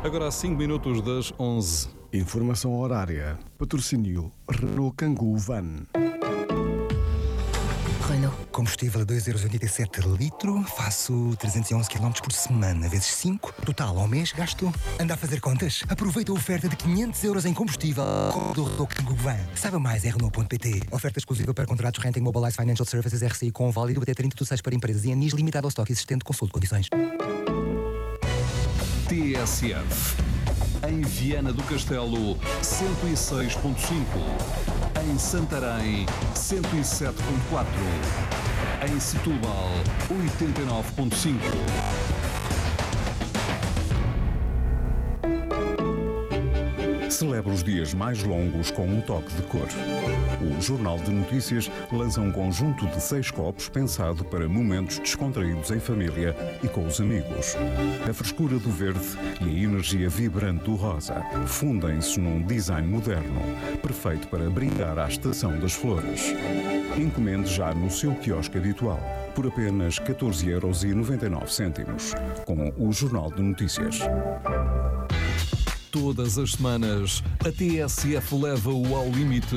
Agora há 5 minutos das 11. Informação horária. Patrocínio Renault Kangoo Van. Renault. Combustível a 2,87 € litro, faço 311 km por semana, vezes 5, total ao mês gasto. Anda a fazer contas? Aproveita a oferta de 500 € em combustível do Renault Kangoo Van. Saiba mais em Renault.pt. Oferta exclusiva para contratos Renting Mobilize Financial Services RCI com válido até 30/6 para empresas e anis limitado ao estoque existente. Consulte condições. TSF. Em Viana do Castelo, 106.5. Em Santarém, 107.4. Em Setúbal, 89.5. Celebra os dias mais longos com um toque de cor. O Jornal de Notícias lança um conjunto de 6 copos pensado para momentos descontraídos em família e com os amigos. A frescura do verde e a energia vibrante do rosa fundem-se num design moderno, perfeito para brindar à estação das flores. Encomende já no seu quiosque habitual, por apenas 14,99 €, com o Jornal de Notícias. Todas as semanas, a TSF leva-o ao limite